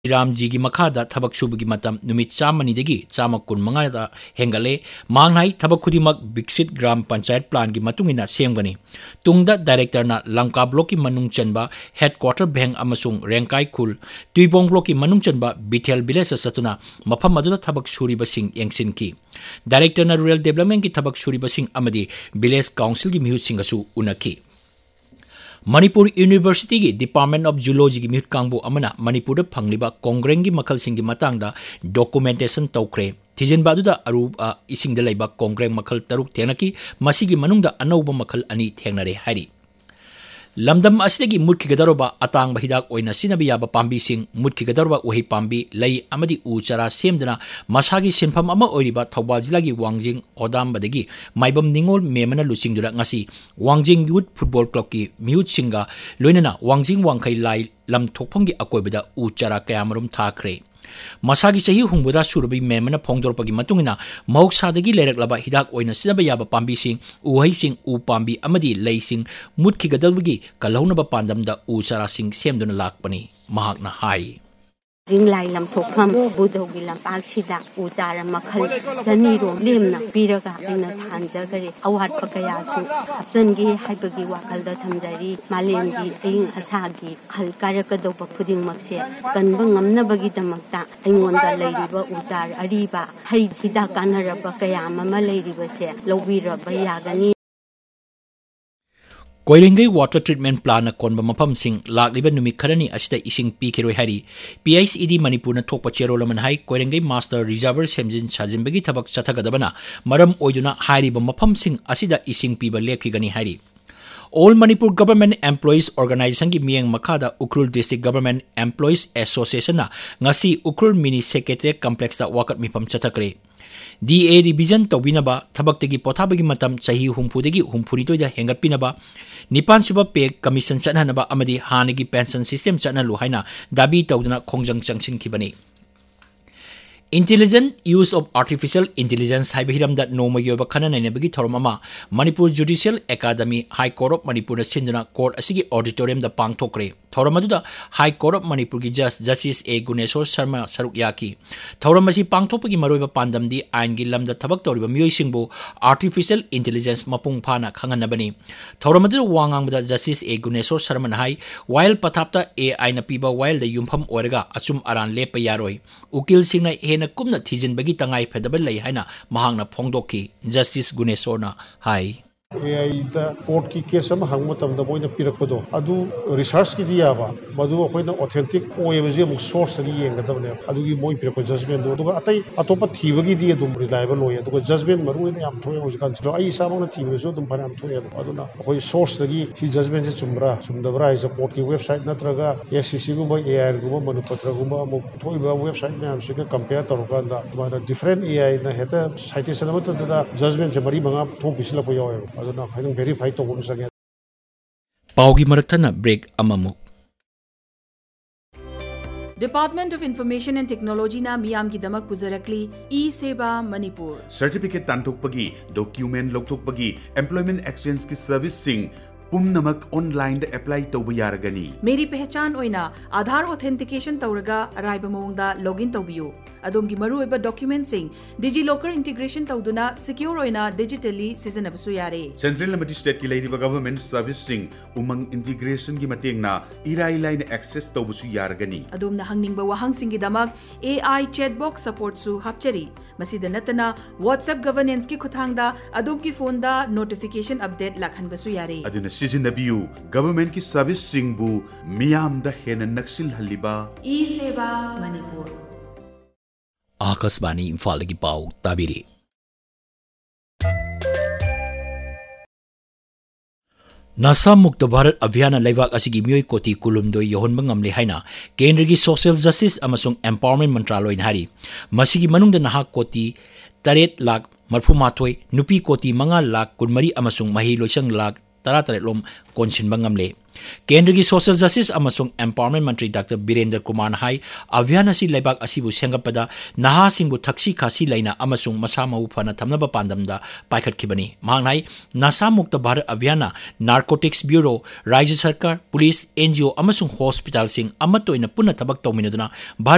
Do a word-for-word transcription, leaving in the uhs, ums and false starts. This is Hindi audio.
रामजी की मखादा थबक सुबगी मतम नुमित चामनिदगी चाम कुन मंगादा हेंगले मांगनाई थबक खुदिमक विकसित ग्राम पंचायत प्लान की मतुंगिना सेमगनी तुंगदा डायरेक्टर ना लंका ब्लॉक की मनुंग चनबा हेडक्वार्टर बैंक अमसुंग रेंकाई खुल तुइबोंग ब्लॉक की मनुंग चनबा बिथेल विलेज सतुना मफम मदुदा थबक सुरिबसिंग यंगसिनकी डायरेक्टर ना रूरल डेवलपमेंट की थबक सुरिबसिंग अमदी विलेज काउंसिल की मिहुतसिंगसु उनकी मणिपुर यूनिवर्सिटी की डिपार्टमेंट ऑफ जूलॉजी की मिहुत कांगबो अमना मणिपुर फंगलिबा कोंग्रेंग की मखल सिंग की मतंगदा डॉक्यूमेंटेशन तौख्रे थिजिन बादुदा अरुब इसिंग द लैबा कोंग्रेंग मखल तरुक थेनकी मसीगी मनुंगदा अनौब मखल अनि थेंगनरे हारी लमदम असिदगी मुटखिगदरोबा अतांग हिदाक ओइना सिनबि याबा पांबिसिंग मुटखिगदरोबा ओहि पांबि लई अमदि उ चरा सेमदना मसागी सिनफम अमा ओइरिबा थौबाल जिलागी वांजिंग ओदामबदगी माइबम निंगोल मेमना लुसिंगदुरा ngasi वांजिंग यूथ फुटबॉल क्लब की मिहुत सिंगा लोइनना वांजिंग वांखै लाई लम थोकफंगी अकोइबदा उ चरा कयामरुम थाखरे मसागी सही हुंबुदा सुरबी मेमना फोंगदोरपगी मतुंगिना मौसादगी लेरकलबा हिदाक ओइना सिनबा याबा पांबिसिंग उहैसिंग उ पांबि अमदि लैसिंग मुटखिगदबगी कलौनबा पांदमदा उ चरासिंग सेमदुना लाकपनी महाकना हाई जिंगलाई लमथोकफम बुधौगी लंपालसिदा उचारा मखल सनीरो लेमना पीरगा अइना थांजगरे अवाट पकयासु हप्चनगी हाइबगी वाखलदा थमजरी मालेमगी अइंग असागी खल कारकदोब फुदिंग मक्से कनबा ngamnabagi damakta अइंगोंदा लैरिबा उचार अरिबा है हिदा कानरबा कयाम अमा लैरिबसे लौबिरबा यागनी कोइलिंगै वाटर ट्रीटमेंट प्लान कोनबा मफम सिंग लागिबा नुमित खरनी असिदा इसिंग पीखिरोय हारी पीएचईडी मणिपुर न थोकपा चेरोलमन हाई कोइलिंगै मास्टर रिजर्वर सेमजिन साजिनबगी थबक चथगदबना मरम ओइदुना हारिबा मफम सिंग असिदा इसिंग पीबा लेखिगनी हारी all Manipur government employees organisation की मियंग मखादा उक्रुल डिस्ट्रिक्ट गवर्नमेंट एम्प्लॉइज एसोसिएशन ना ngasi उक्रुल मिनी सेक्रेटरी कॉम्प्लेक्स दा वाकत मिफम चथकरे डी ए रिविजन तौबिनबा थबक्तगी पोथाबगी मतम सही हुंफुदगी हुंफुरितोयदा हेंगतपिनबा निपान सुबा पे कमीशन चनहनबा अमदी हानगी पेंशन सिस्टम चनलु हाइना दाबी तौदना खोंजंग चंगसिनखिबनी intelligent use of artificial intelligence HYBE हिरमदा नोमयोब खननैनबगी theorem अमा Manipur judicial academy high court of Manipur सिंधुना court असिगी auditorium दा पांगथोकरे theorem अदुदा high court of Manipur की जज जस्टिस ए गुनेश्वर शर्मा सरुक याकी थोरम असी पांगथोपगी मरोइबा पांदमदी आइन गी लमदा थबक तौरिबा मियोइसिंगबु आर्टिफिशियल इंटेलिजेंस मपुंग फाना खंगनबनी थोरम अदु वांगांगबदा justice A Guneshwar Sharma high while पथापता ए आइन पीबा वाइल द युमफम ओरगा अचुम अरान लेप यारोय उकिल सिंगना हेना कुमना थीजिनबगी तंगाई फेदबा लई हाइना महांगना फोंगदोकी जस्टिस गुनेश्वरना हाई एआई दा कोर्ट की केस हम हंग मतम दा मोइना पिरकपदो अदु रिसर्च की दियाबा मदु अखोइना ऑथेंटिक ओएबजे मु सोर्स तरी येंगदबने अदुगी मोइ पिरक जजमेंट दो दुगा अतै अतोप थीबगी दि दुम रिलायबल होय दुगा जजमेंट मरुइना याम थोय होजकान जो आई सामना थीबजो दुम फराम थोय अदुना अखोइ सोर्स तरी सी जजमेंट से चुमरा चुमदबरा इज कोर्ट की website नत्रगा SCC Gauba AI Gauba मनुपत्र Gauba मु थोयबा वेबसाइट में हमसे कंपेयर तरोकांदा माना डिफरेंट एआई ना हेता साइटेशन अमतदा जजमेंट से मरी मंगा थोपिसला पयो अदुना फाइनल वेरीफाई तो होनो सके पाउगी मरकथना break अममु department of information and technology ना मियाम की दमक पुजरकली ई सेवा Manipur certificate तांथोकपगी document लौथोकपगी employment exchange की service Singh पुमनमक online the apply तौब यारगनी मेरी पहचान ओइना आधार authentication तौरगा अराइब मोंगदा login तौबियो अदोमगी मरुइबा document Singh digi locker integration तौदुना secure ओइना digitally सिजनबसु यारे सेंट्रल अमदी स्टेट की लेरिबा गवर्नमेंट सर्विस सिंह उमंग इंटीग्रेशन की मतेंगना इराई लाइन एक्सेस तौबसु यारगनी अदोमना हंगनिंगबा वहांग सिंगी दमक एआई चैटबॉक्स सपोर्ट सु हपचरी मसीदा नतना व्हाट्सएप गवर्नेंस की खुथांगदा अदोम की फोन दा नोटिफिकेशन अपडेट लाखनबसु यारे अदुना सिजनबियु गवर्नमेंट की सर्विस सिंह बु मियाम द हेन नक्सिल हल्लिबा ई सेवा मणिपुर आकाशवाणी इम्फाल की पाव ताबिरी नशा मुक्त भारत अभियान लेवाक असिगी मियोई कोटी कुलुमदो यहोनबा ngamle हाइना केंद्र की सोशल जस्टिस अमसुंग एम्पावरमेंट मंत्रालय हारी मसिगी मनुंग नहा कोटी तरेट लाख मरफुमाथोय नुपी कोटी मंगा लाख कुनमरी अमसुंग मही लोइसंग लाख तरा तरेट लोम कोनसिनबा ngamle केंद्र की सोशल जस्टिस अमसुंग एम्पावरमेंट मंत्री डॉक्टर बीरेंद्र कुमार हाई अभियान असि लेबाक असिबु सेंगपदा नहा सिंगबु थक्सी खासी लैना अमसुंग मसा मउ फना थमनबा पांदमदा पाइखतखिबनी मांगनाई नशा मुक्त भारत अभियान नार्कोटिक्स ब्यूरो राज्य सरकार पुलिस एनजीओ अमसुंग हॉस्पिटल सिंग अमतोइना पुनः थबक तौमिनदुना